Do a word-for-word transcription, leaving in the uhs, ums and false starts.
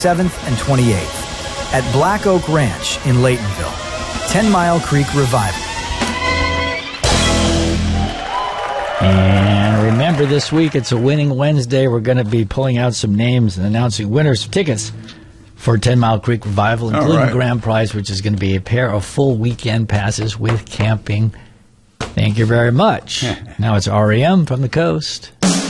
seventh and twenty-eighth at Black Oak Ranch in Laytonville. Ten Mile Creek Revival. And remember, this week it's a Winning Wednesday. We're going to be pulling out some names and announcing winners of tickets for Ten Mile Creek Revival, including right. the grand prize, which is going to be a pair of full weekend passes with camping. Thank you very much. Now it's R E M from the coast.